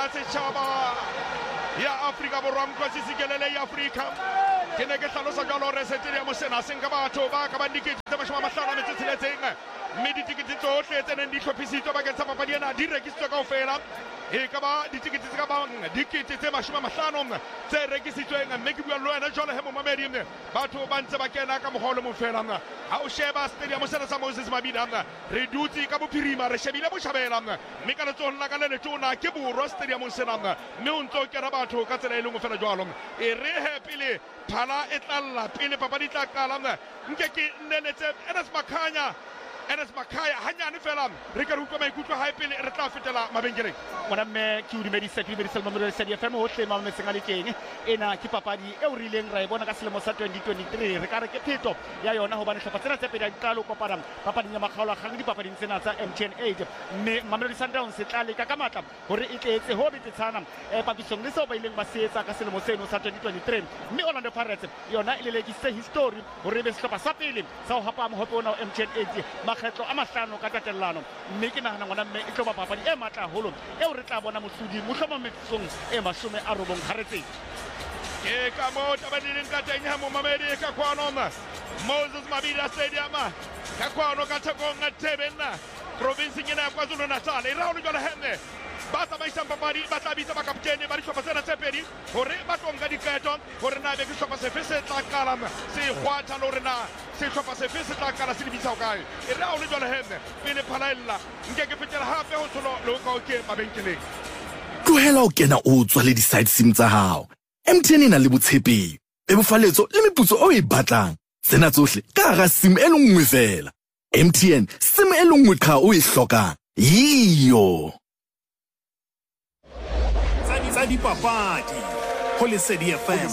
setšhaba ya Afrika Borwa mokgotsi sekelele ya Afrika ke ne ke tlhalosa jalo re stadium sena seng ka batho ba ka ba dikete tse 56 mme ditikete tsotlhe tse neng di tlhophisitswe bakeng tsa papadi ena di rekisitswe kaofela e ka ba ditikete tse ka bang dikete tse 50 tse rekisitsweng mme ke bua le wena jalo he momamedi batho ba ntse ba kena ka mogolo mo fela ha o sheba stadium sena sa Moses Mabida re dutse ka bophirima re shebile boshabela mme ka letsohong la ka le letona ke borwa stadium sena mme o ntse o kena batho ka tsela e lengwe fela jalo e re he pele phala e tlalla pele papadi tla qala nke ke nneletse Enes Makaya hanyane fela re ka rutlwa maikutlo hae pele re tla fetela mabenkeleng ngwana mme ke o dumedisa Mamelodi Stadium mo hohle ma metseng a le teng ena ke papadi e o rileng ra e bona ka selemo sa 2023 re ka re ke pheto ya yona hobane hlopha tsena tse pedi a ditlalo kopana papading ya makgaola gang dipapading tsena tsa MTN 8 mme Mamelodi Sundowns se tla leka ka matla hore e tletse ho betetshana papisong le seo ba ileng ba seetsa ka selemo seno sa 2023 mme Orlando Pirates yona e lelekise history hore be sehlopha sa pele sa ho hapa mohope ona MTN 8 makgetlo a mahlano ka tatellano mme ke nahana ngwana mme e tlo ba papadi e matla haholo eo re tla bona mohlodi mohlomametsong e 90 haretse ke ka mo tabadileng ka teng ha momamedi ka kwano Moses Mabida Stadium ka kwano ka thekong a Tebena province ena ya KwaZulu-Natal e ra ho jwale henne ba tsamaisang papadi ba tla bitsa ba kaptene ba dihlopha tsena tse pedi hore ba tlonka diketo hore na be ke sehlopha sefe se tla qala se hwatha le hore na sehlopha sefe se tla qala se di bitsa ho kae e re ha o le jwale henne pele phalaella nke ke fetela hape ho tsholo le ho ka o ke mabenkeleng tlohela o kena o tswa le di-side sim tsa hao MTN e na le botshepehi bebofaletso le meputso o e batlang tsena tsohle ka hara sim e le nngwe fela MTN sim e le nngwe qha o e hlokang yiyo tsa dipapadi ho Lesedi FM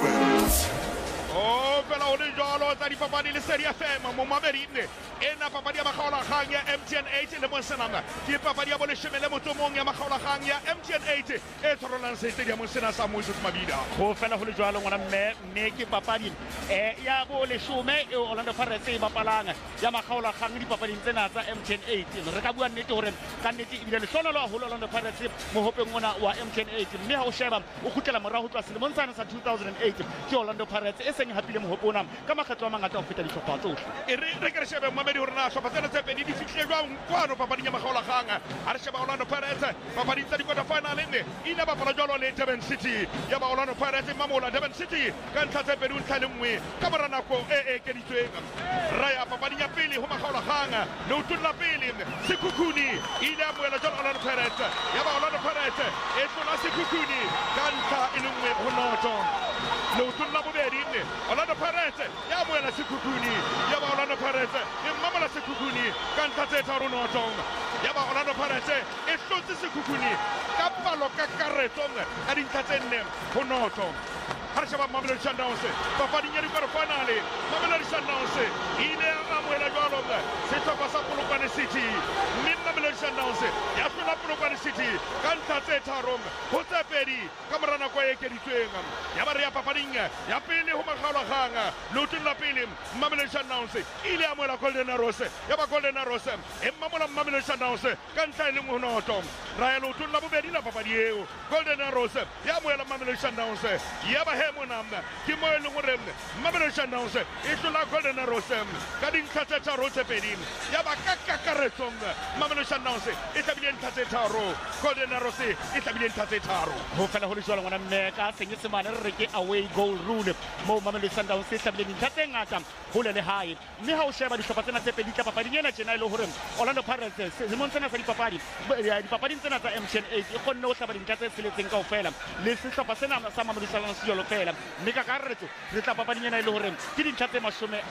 fela ho le jalo tsa dipapadi Lesedi FM mo mamerine ena papadi ya makgaola gang ya MTN 8 le monsenana ke papadi ya boleshemele motsomong ya makgaola gang ya MTN 8 e tshwarolang stadium sena sa Moses Mabida ho fela ho le jalo ngwana mme ke papadi ya boleshome e Orlando Pirates e bapalanga ya makgaola gang dipapading tsena tsa MTN 8 re ka bua nnete hore ka nnete e bile le hlonolo haholo Orlando Pirates mo hopeng ona wa MTN 8 mme ha o sheba o khutlela morao ho tswa selemong sa 2008 ke Orlando Pirates e seng hapile mo hopona ka makgetlo a mangata ho feta dihlopha tsohle e re ke re shebe mamedi hore na hlopha tsena tse pedi di fihlile jwang kwano papading ya makgaola gang ha re sheba Orlando Pirates papading tsa di-quarter final ile ba bapala jwalo le Durban City ya ba Orlando Pirates mamola Durban City ka ntlha tse pedi ntlha le nngwe ka mora nako e ekeditsweng raya papading ya pele ho makgaola gang le ho tulla pele Sekhukhune ile a moela jwalo Orlando Pirates ya ba Orlando Pirates e tlola Sekhukhune ka ntlha e le nngwe ho noto le ho tulla bobedi Orlando Pirates ya moela Sekhukhune ya ba Orlando Pirates e mamola Sekhukhune ka ntlha tse tharo noto ya ba Orlando Pirates e hlotse Sekhukhune ka palo ka karetsong ka dintlha tse 4 ho noto ha re sheba Mamelodi Sundowns papading ya di-quarter finale Mamelodi Sundowns ile a amohela jwalo sehlopha sa Polokwane City mme Mamelodi Sundowns ya hlola Polokwane City ka ntlha tse tharo ho tse pedi ka mora nako e ekeditsweng ya ba re ya papading ya pele ho makgaola gang leotong la pele Mamelodi Sundowns ile a amohela Golden Arrows ya ba Golden Arrows e mamola Mamelodi Sundowns ka ntlha e le nngwe ho noto ra ya leotong la bobedi la papadi eo Golden Arrows ya amohela Mamelodi Sundowns ya ba monamna ke mo e leng gore Mamelodi Sundowns e hlola Golden Arrows ka dintlha tse tharo tse pedi ya ba ka kakaretsong Mamelodi Sundowns e tlabile ntlha tse tharo Golden Arrows e tlabile ntlha tse tharo ho fela ho le jwalo ngwana mme ka senyesemane re re ke away goal rule mo Mamelodi Sundowns e tlabile dintlha tse ngata hole le hae mme ha o sheba dihlopha tsena tse pedi tla papading ena tjena e le hore Orlando Pirates selemong tsena sa dipapading tsena tsa MTN 8 e kgonne ho hlaba dintlha tse seletseng kaofela le sehlopha sena sa Mamelodi Sundowns jolo fela mme ka karetso re tla papading ena e le hore ke dintlha tse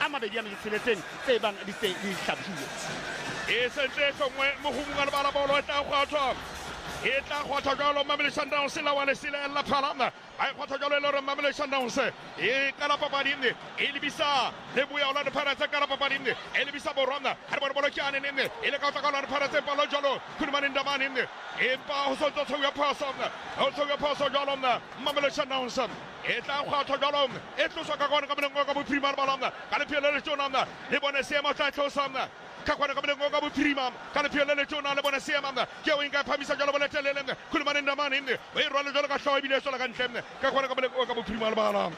26 tse bang di se di hlabile e sentse hlongwe mohumung a lebala bolo e tla kgwathwa e tla kgwathwa jwalo Mamelodi Sundowns la wa le sila phala a kgwathwa jwalo e le hore Mamelodi Sundowns e ka la papading e lebisa le buya Orlando Pirates ka la papading e lebisa borwana ha re bona bolo ke ane nne e le ka tla ka Orlando Pirates palo jwalo Khulumane Ndamane nne e pa ho sontso tshoya phaso jwalo Mamelodi Sundowns e tla kgwathwa jwalo e tloswa ka kona ka moneng ka bophirima le balona ka le phele le tsona le bone seemo tla tlosa ka kwana ka mlengo ka bophirima ka lephelo le tona le bona seema ke o inka phamisa jalo bona telele khulumane ndamane o e rwala jalo ka hloho ebile sola ka ntle ka kwana ka mlengo ka bophirima le bana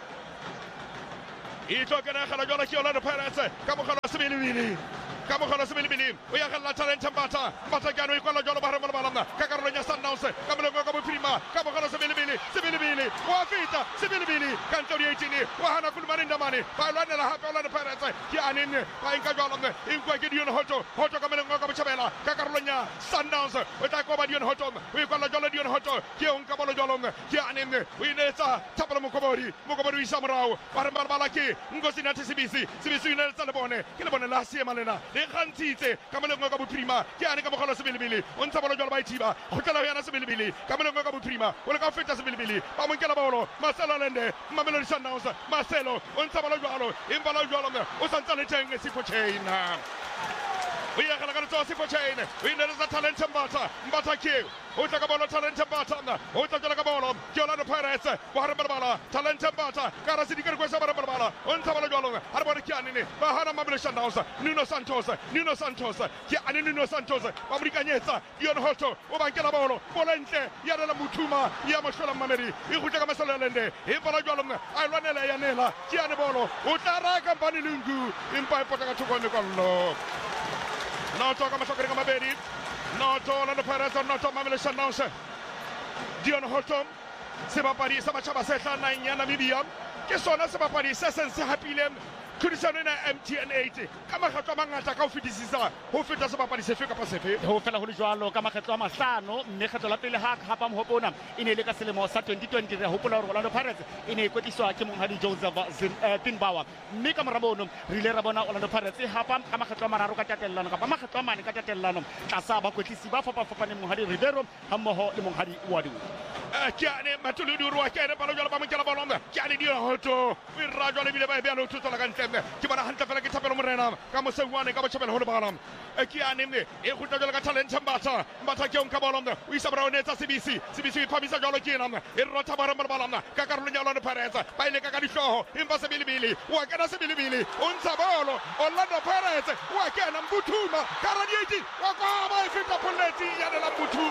e tlo kena gala jalo ke Orlando Pirates ka mogala sebelebele ka mogala sebelebele o ya galla talent mbata ke ano ikwana jalo ba re mo bana ka karolo ya Sundowns ka mlengo ka bophirima ka mogala sebelebele wa fita sebelebele ka ntlo di 18 wa hana khulumane ndamane ba lwanela hape Orlando Pirates ke anene ba inka jalo inkwa ke Dion Hoto ka mlengo ka botjhabela ka karolo ya Sundowns o tla ko ba Dion Hoto o ikwana jalo Dion Hoto ke on ka bolo jalo ke anene o inetsa thapela mokobori o isa morao ba re bala ke ngosi na tsibisi ine tsa le bone ke le bone la siema lena le gantitse ka mlengo ka bophirima ke ane ka mogala sebelebele o ntsa bolo jalo ba ithiba go tla la yana sebelebele ka mlengo ka bophirima o le ka feta sebelebele ba monkela bolo Marcelo Lende Mamelodi Sundowns Marcelo o ntsa bolo jalo empa la jalo o santsa le teng Sifo Chain o ya gala ka tso Sifo Chain o ine le talent mbata ke o tla ka bolo talent mbata o tla jala ka bolo ke Orlando Pirates ba re bala talent mbata ka ra sidika ko sa ba re bala o ntsa bolo jalo ha re bona ke anene ba hana Mamelodi Sundowns Nuno Santos ke anene Nuno Santos ba mrikanyetsa Dion Hoto o ba nkela bolo ntle ya la Muthuma ya mashola Mamedi e go tla ka Marcelo Lende e bala jalo a lwanela ya nela ke ane bolo o tla ra ka Mbani Lungu impa e pota ka thokone kollo Noto ka masokere ka mabedi Noto Orlando Pirates Noto Mamelodi Sundowns Dion Hoto sebapadi sa matjhaba se tlanang ya Namibia ke sona sebapadi se seng se hapileng tlhodisano ena MTN 8 ka makgetlo a mangata ka ho fetisisa ho feta sebapadi sefe kapa sefe ho fela ho le jwalo ka makgetlo a mahlano mme kgetlo la pele ha hapa mohopona e ne le ka selemo sa 2020 re hopola hore Orlando Pirates e ne kwetliswa ke monghadi Joseph Tinbawa mme ka morabono re ile ra bona Orlando Pirates hapa ka makgetlo a mararo ka tatellano kapa makgetlo a mane ka tatellano tlasa ba kwetlisi ba fapaneng monghadi Rivero ha mmoho le monghadi Wadu Kiane Matuludu Rua Kiane Palo Jala Bamikala Balonga Kiane Dio Hoto we Rajo le bile ba belo tutto la cantenne ki bana hanta fela ki tapelo morena kamo se wane kamo chapel hono balam Kiane ne e khutla jala ka talent mbata ki on ka balonga we sabra oneta CBC pamisa jalo kina e rota bara balam ka karlo nyalo ne Pirates ba ile ka ka dishoho imba se bilibili wa kana se bilibili on sabolo Orlando Pirates wa kana Muthuma karadieti wa kwa ba fita poleti ya la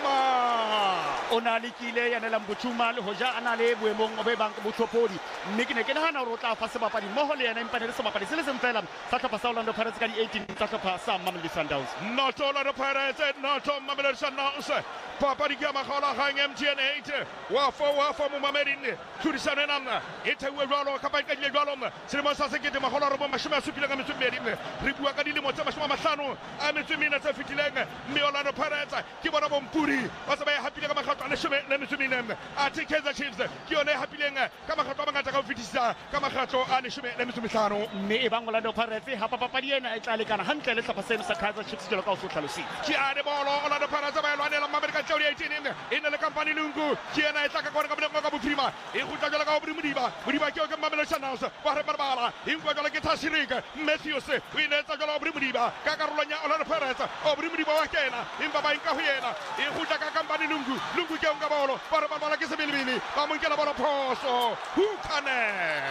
Muthuma ona likile ya la Muthuma le hoja ana le boemong obe bang botlhopodi mme ke ne ke nahana hore o tla fa sebapadi mmoho le yena empanele sebapadi se le seng fela sa tlhopha sa Orlando Pirates ka di 18 tsa tlhopha sa Mamelodi Sundowns not Orlando Pirates not Mamelodi Sundowns papadi ka makgola gang MTN 8 wa fo mo Mamedi tlhodisano nna e thewe jwalo ka ba ka ile jwalo selemo sa sekete makgola re bo mashome a supileng a metsumedi re bua ka dilemo tsa mashome a mahlano a metsumina tse fitileng mme Orlando Pirates ke bona bompuri ba se ba hapile ka makgatlo a leshome le metsumina a Kaizer Chiefs ke yone e hapileng ka makgatlo a mangata ka ho fetisa ka makgatlo a leshome le metsumehlano mme e bang Orlando Pirates ha papadi ena e tla lekana hantle le tlhopha seno sa Kaizer Chiefs jalo ka ho tlhalositse ke ane bolo Orlando Pirates ba lwanela Mamedi ka tseuri 18 e ne le kampani Lungu ke ena e tla ka kwana ka mlengo ka bophirima e gutla jalo ka ho Mudiba ke o ke Mamelodi Sundowns ba re barbala ingwa jalo ke Tashirik Matthews o ine tsa jalo Mudiba ka karolo nya Orlando Pirates Mudiba wa kena imba ba inka ho yena e gutla ka kampani Lungu ke on ka bolo ba re barbala ke sebelebele ba monkela bolo phoso Hukane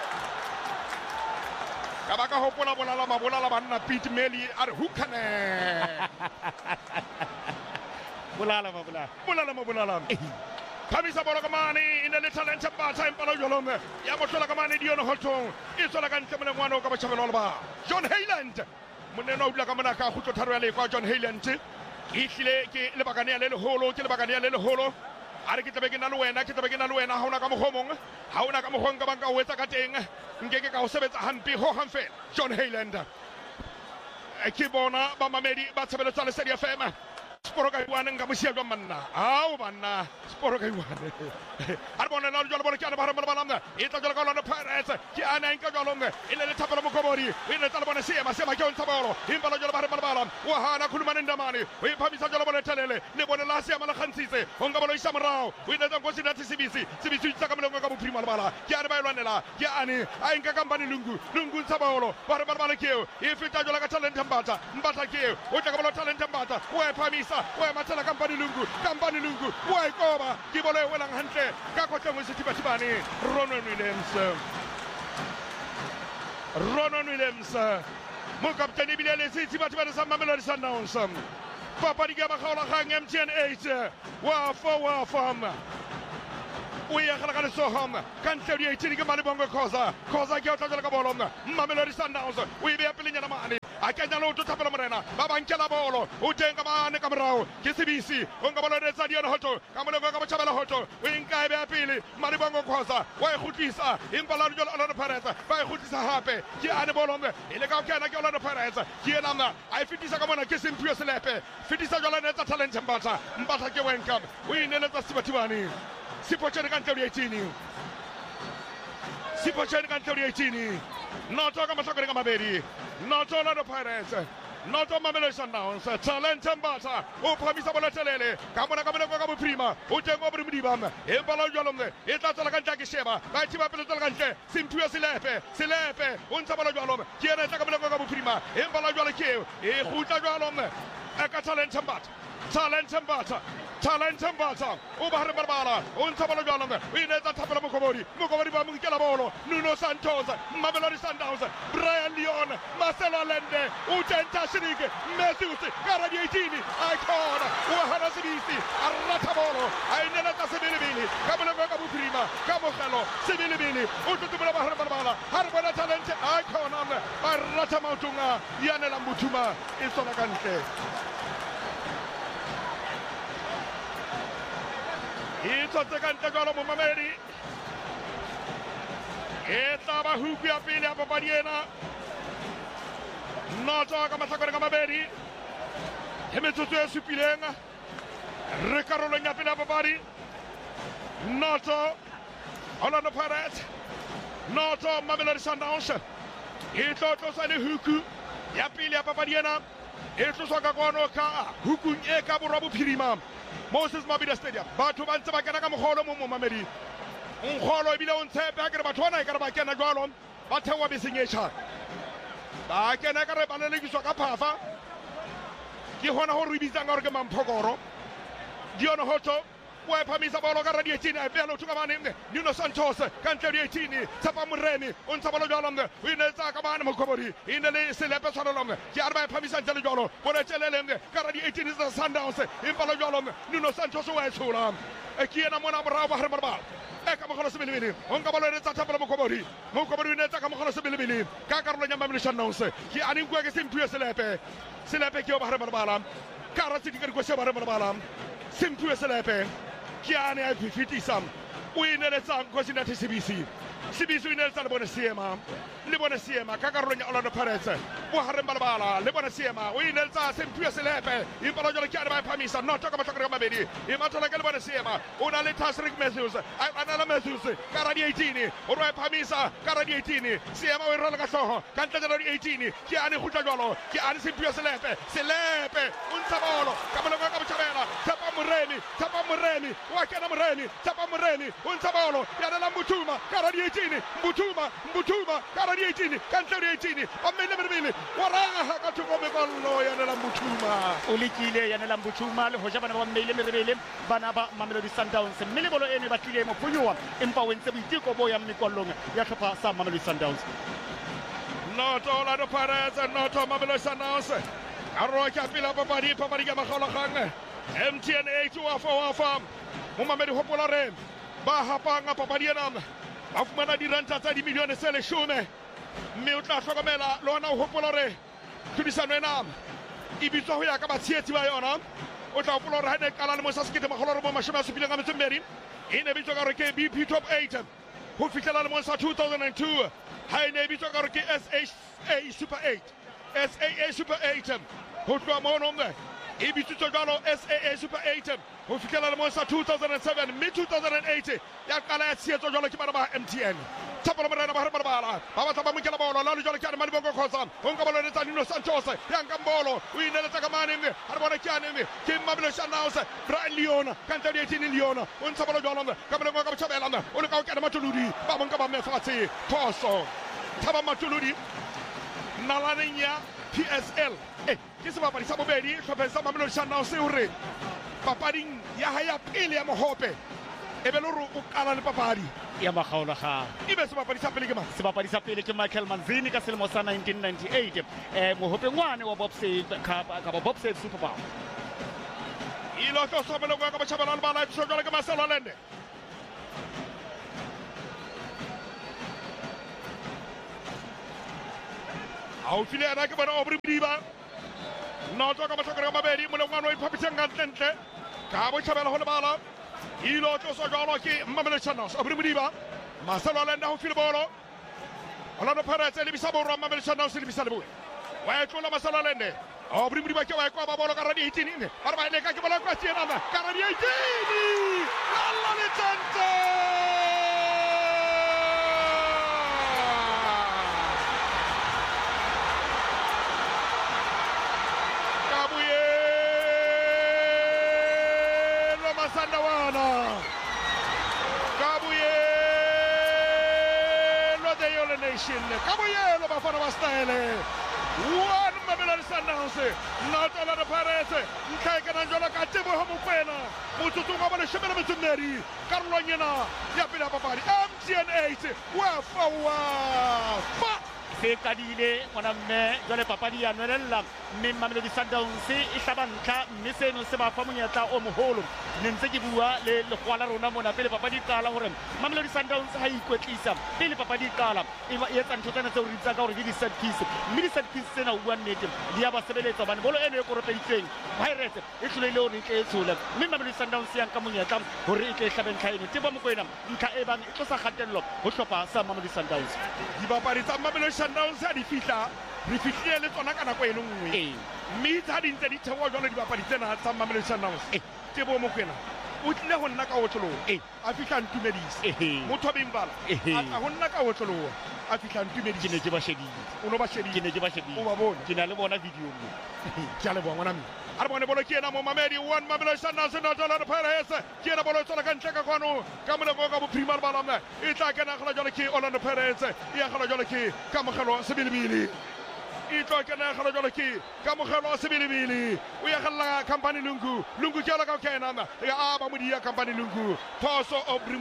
ka ba ka hopola bolala banna Pete Meli a re Hukane Bulala Kamisa bolo kamani ina le talent ba time palo jolom ya mo sola kamani Dion Hoto e sola kan temele ngwana ka ba chabelo ba John Hayland moneno udla kamana ka khutlo tharo ya le kwa John Hayland e hlile ke le bakane ya le holo a re ke tlabe ke na le wena ha ona ka mogomong ha ona ka mogong ka banka o etsa ka teng nkeke ka o sebetsa hampe ho hamfe John Hayland ke bona ba Mamedi ba tshebelo tsa le Stadium FM sporo ka iwane nga mosia jwa manna au banna sporo ka iwane ar bona la jwa bona ke ana ba bala e tla jwa ka Orlando Pirates ke ana enka jwa longa ile le thapela mokobori ile tla bona sema ke on tabolo imba la jwa ba bala wa hana khulumane ndamane o iphamisa jwa bona telele ne bona la sema la khantsitse o nga bolo isa morao o ile tla ngosi dati CBC tsa ka mlongo ka bophirima le bala ke ana ba ilwanela ke ane a enka kampani lungu tsabolo ba bala ke e feta jwa ka talent mbata ke o tla ka bolo talent mbata o iphamisa wa matala kampani lungu wa ikoba ke bolo e welang hantle ka kotla mo setibane Ronan Williams mokaptene ebile le setsi batho ba re sa Mamelodi Sundowns papadi ya makgaolakgang MTN 8 wa fa o ya gala ka lesohom ka ntle di 18 ke Malibongo Khoza ke o tla ka bolo Mamelodi Sundowns o e beya pelenyana mane a kenya lo tshapela morena ba bankela bolo o tenga mane ka morao ke Sibisi o nka bolo retsa Dion Hoto ka molego ka botjhabela Hoto o nka e beya pele Malibongo Khoza wa e khutlisa empa la Jola Orlando Pirates ba e khutlisa hape ke ane bolo ile ka kena ke Orlando Pirates ke ena a e fitisa ka mona ke Simphiwe Selepe fitisa Jola netsa talent Mbatha ke Wenkam o ineletsa Sibathibane Sipocheni ka ntle 18 Sipocheni ka ntle 18 noto ka mahlakore ka mabedi noto Orlando Pirates noto Mamelodi Sundowns talent Mbatha o phamisa bola telele ka mona ka boprima o tengo bri mdibam e bala jwalomne e tla tsala ka ntle ke sheba ba thiba pele tsala ka ntle Simphiwe Selepe o ntsa bala jwalomne ke ena tla ka boprima e bala jwale ke e khutla jwalomne e ka talent Mbatha o bahare barbara o ntsabalo jwalanga o inetsa thapela mokobori ba mongkela bolo Nuno Santos Mamelodi Sundowns Brian Leon Marcelo Allende o tenta Shirike Matthews kara di 18 icon o hana Sibisi arrata bolo a inetsa Sebilibili kamona ka buprima ka mogelo Sebilibili o tutubela bahare barbara harbona talent icon arrata Mautunga Yanela Mbuthuma e sona kantle Itotse kantle jwalo mo Mamedi e taba huku ya pele ya papadi ena noto ka mahlakore ka mabedi e metsotso e supileng re karolong ya pele ya papadi noto Orlando Pirates noto Mamelodi Sundowns e tlosa le huku ya pele ya papadi ena e tloswa ka kwano ka hukung e ka borwa bophirima Moses Mabhida Stadium batho ba ntse ba kena ka mogolo mo Mamedi nkgolo ebile o ntshepe a kere batho bana e kare ba kena jwalo ba thewa besenyetšha ba kena ka re ba lelekiswa ka phafa ke hona ho re bitsang gore ke Mamphokoro Dion Hoto wa phamisa bolo ka radio 18 a pele o thuka mane Nuno Santos ka ntle di 18 Tsapa Moremi o ntsa bolo jwalo o inetsa ka mane mokobori ine le Selepe tshwanelong ke a ba phamisa ntle le jwalo bona tseleleng ka radio 18 sa Sundowns e palo jwalo Nuno Santos wa tshola e ke ena mona morao ba harba e ka mogolo Sebilibili o nka bolo retsa thapela mokobori o inetsa ka mogolo Sebilibili ka karolo nya Mamelodi Sundowns ke a ningwe ke Simphiwe Selepe ke o ba harba ka ratsi di ka go se ba harba Simphiwe Selepe Kiane a fitisa o ineletsang go sina Sibisi o ineletsa le bona siema ka karolong ya Orlando Pirates bo hareng balabala le bona siema o ineletsa Simphiwe Selepe e palo jole ke a ba phamisa noto ka matlakore ka mabedi e mathola ke le bona siema o na le Tasrik Matthews a na le Matthews ka ra di 18 o re phamisa ka ra di 18 siema o e rola ka hloho ka ntle ka di 18 ke ane khutla jwalo ke ane Simphiwe Selepe o ntsa bolo ka bolo ka botjhabela Tsapa Moremi wa kena Moremi Tsapa Moremi o ntsa bolo ya la Mbuthuma ka ra di 18 Mbuthuma ka ra di 18 ka ntle di 18 ba mmele merebele wa raga ka thoko me ballo ya la Mbuthuma o lekile ya la Mbuthuma le hoja bana ba mmele merebele bana ba Mamelodi Sundowns mmele bolo ene ba tlile mo phunyowa empa o ntse boiteko bo ya mmekollong ya tlhopha sa Mamelodi Sundowns noto Orlando Pirates noto Mamelodi Sundowns arwa ka pila papadi ka makgaolakgang MTN 8 wa fa mo Mamedi Hopolare ba hapanga papadi ena ba fumana diranta tsa dimilione tse 10 mme o tla hlokomela lona o Hopolare tlhodisano ena e bitswa ho ya ka batshehetsi ba yona o tla hopola hore ha ne kala le mo sa sekete magoloro mo 72 e ne bitswa ka re ke BP Top 8 ho fihlela le mo sa 2002 ha ne bitswa ka re ke SAA Super 8 ho tloha mono e bitswa jalo SAA Super 8 ho fihlela le mo sa 2007 mid 2008 ya kala ya tshehetso jalo ke bana ba MTN Tsapela morena ba bala ba batla ba mokela bolo la le jalo ke Malibongo Khoza o nka bolo le tsa Nuno Santos ya nka bolo o ineletsa ka mane ha re bona ke ane ke Mamelodi Sundowns Brian Leon ka ntle di 18 Leon o ntsa bolo jalo ka bolo ka botjhabela o le ka o kena Matuludi ba monka ba mefatse phoso Thaba Matuludi Nalanya PSL ke sebapadi sa bobedi hlopheng sa Mamelodi Sundowns hore papading ya haya pele ya mohope e be le hore o qala le papadi ya makgaolakgang e be sebapadi sa pele ke mang sebapadi sa pele ke Michael Manzini ka selemo sa 1998 mohopengwane wa Bobsave Cup ka ba Bobsave Super Bowl ilo tlo sobelo ka batjhabela le bala tso jwale ke Marcelo Lende au file ana ke bona Aubrey Modiba no tlo ka matlhokore ka mabedi molengwana o iphapiseng ka ntle ka botjhabela ho le bala ilo tlo so jwalo ke Mamelodi Sundowns Aubrey Modiba Marcelo Lende ho file bolo Orlando Pirates le bisa borwa Mamelodi Sundowns le bisa le boe wa tlola Marcelo Lende Aubrey Modiba ke wa kwa ba bolo ka radi 18 ba ba le ka ke bola kwa tsena ka radi 18 alla le tante Sandawana Kabuyelo the Yolo Nation Kabuyelo Bafana Bastele one Mamelodi Sundowns not a lot of Pirates Nkaika Nanjola Katebo Homokwena Mututunga Bale Shemela Mutumeri Carlo Nyena Yapila Papari MTN 8 Wafawa se kadile mona mme jole papadi ya nwelella mme Mamelodi Sundowns e hlabantlha mme seno se ba fa monyetla o moholo ne ntse ke bua le legwala rona mona pele papadi kala hore Mamelodi Sundowns ha ikwetlisa pele papadi kala e etsa ntho tsena tse o ritsa ka hore di set piece mme di set piece tsena o bua nnete di a ba sebeletsa bane bolo eno e koropeditsweng Pirates e hlolele hore e tle e tshole mme Mamelodi Sundowns yang ka monyetla hore e tle hlabentlha eno tebo mokwena ntlha e bang e tlosa kgatello ho hlopha sa Mamelodi Sundowns di bapadi tsa Mamelodi Sundowns a di fihla re fihlile le tsona ka nako e nngwe mme tsa di ntse di thewa jwale di bapadi tsena tsa Mamelodi Sundowns tebo mokwena o tlile ho nna ka otlolo a fihla ntumedisa motho bimbala a ho nna ka otlolo a fihla ntumedisa ne ke ba shedile o no ba shedile ke ne ke ba shedile o ba bona ke na le bona video mo ke a le bona ngwana a bone bolo ke ena mo Mamedi one Mamelodi Sundowns no tlola le Pirates ke ena bolo tsola ka ntle ka kwano ka mona go ka bo primal balame e tla kena khala jwale ke Orlando Pirates ya khala jwale ke ka mogelo sebilibili e tlo kena khala jwale ke ka mogelo sebilibili o ya khalla company lungu ke ala ka kena ya aba modi ya company lungu Phoso Aubrey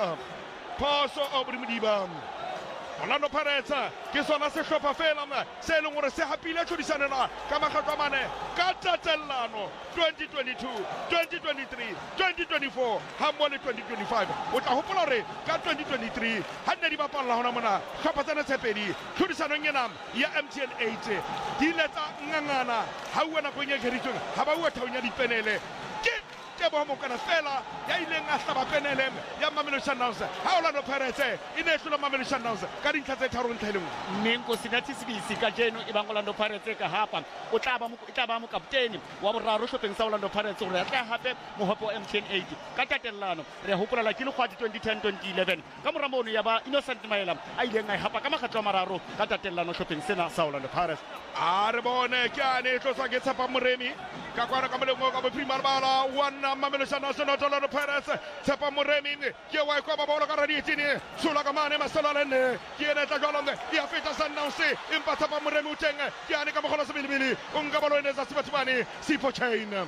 Modiba Orlando Pirates ke sona se hlopha fela se leng hore se hapile tshodisanela ka makgatlo mane ka tatellano 2022 2023 2024 ha mo le 2025 o tla hopola hore ka 2023 ha nne di bapalla hona mona hlopha tsena tse pedi tshodisanong ena ya MTN 8 di letsa ngangana ha uwa na go nyegeritsweng ha ba uwa thaonya dipenele ke tebo mo kana fela ya ileng a hlaba penele ya Mamelodi Sundowns ha Orlando Pirates ine hlola Mamelodi Sundowns ka dintlha tse tharo ntlheleng Menko sinathi sibisi ka jeno e bang Orlando Pirates ka hapa o tla ba mo kapteni wa boraro shopping sa Orlando Pirates hore tla hape mohopo wa MTN 8 ka tatellano re hopola ke le kgwadi 2010 2011 ka mora mono ya ba Innocent Maela a ileng a hapa ka makgatlo mararo ka tatellano shopping sena sa Orlando Pirates a re bone ke ane tlosa ke tsapa moremi ka kwara ka molengo ka bo primal bala one Mamelodi Sundowns no Orlando Pirates tsapa moremi ke wa kwa ba bolo ka raditini sula ka mane Marcelo Lende ke ene tla jwalong ya feta Sundowns empa tsapa moremi uteng ke ane ka mogolo sebilibili o nka bolo ene za sibatsibane Sipho Chain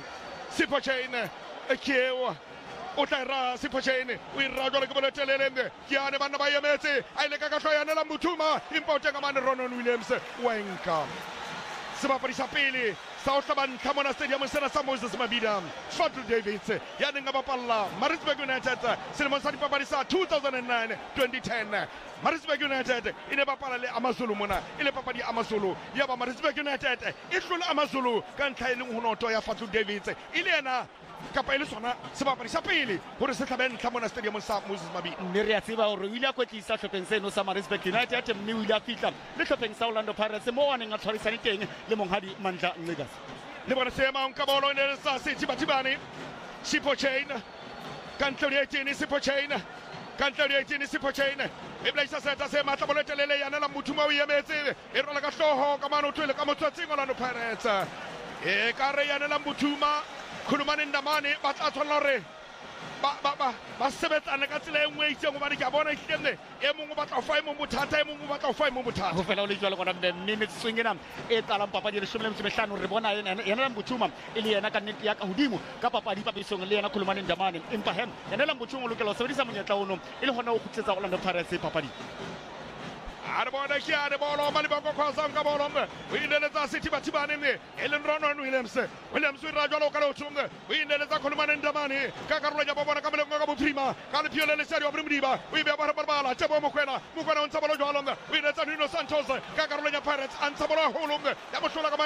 kewa o tla ra Sipho Chain o irra jwale ke bolo telelende ke ane bana ba yemetse a ile ka hloyana la Muthuma empa o tenga mane Ronon Williams wenka sebapadi sa pele sa o hlabantla mona stadium sena sa Moses Mabhida Fadlu Davids ya neng a bapalla Maritzburg United selemong sa dipapadi sa 2009-2010 Maritzburg United e ne bapala le AmaZulu mona e le papadi ya AmaZulu ya ba Maritzburg United e hlola AmaZulu ka ntlha e leng ho noto ya Fadlu Davids ile yena kapa ile sona sebapadi sa pele hore se tlhabeng ntlha mona stadium sa Moses Mabhida mme re a tseba hore o ile a kwetlisa hlopheng seno sa Maritzburg United mme o ile a fihla le hlopheng sa Orlando Pirates mo a neng a tshwarisane teng le monghadi Mandla Ncikazi le bona sema nka bolo ene sa Sithibathibane Sipho Chain kantle le 18 Sipho Chain e blaisa seta se matla bolo telele yana la Muthuma o yemetse e rola ka hloho ka mano twele ka motswatsing Orlando Pirates e ka re yana la Muthuma khulumane ndamane ba tla tshwana re ba sebetsana ka tsela e nngwe e itseng hobane ke a bona ehlenne e mong o batla ho fa e mong bothata e mong o batla ho fa e mong bothata ho fela o le jwalo gona minutes swing ena e qalang papadi ya 15 re bona yena Mbuthuma e le yena ka nnete ya ka hodimo ka papadi papisong le yena Khulumane Ndamane empa hem yena Mbuthuma o lokela ho sebedisa monyetla ono e le hona ho khutsetsa Orlando Pirates papadi Arbona ki are bolo mali bako khosang ka bolo o indeletsa City batibane ne Ellen Ronon Williams o ira jwalo ka lotunga o indeletsa Khulumane Ndamane ka karolo ya bona ka mele ka bophirima ka le piole le serio Brimdiba o ibe ba bala tshebo mokwena o ntsa bolo jwalo o indeletsa Nuno Santos ka karolo ya Pirates antsa bolo holong ya bohlola